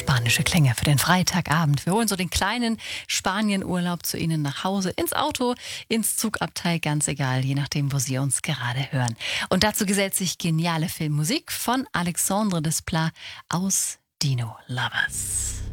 Spanische Klänge für den Freitagabend. Wir holen so den kleinen Spanienurlaub zu Ihnen nach Hause, ins Auto, ins Zugabteil, ganz egal, je nachdem, wo Sie uns gerade hören. Und dazu gesellt sich geniale Filmmusik von Alexandre Desplat aus Dino Lovers.